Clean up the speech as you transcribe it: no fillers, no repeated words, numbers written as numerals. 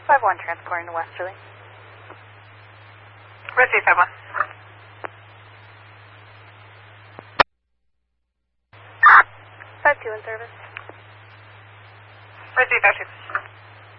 5-1 transporting to Westerly. Receive 5-1. 5-2 in service. Receive 5-2.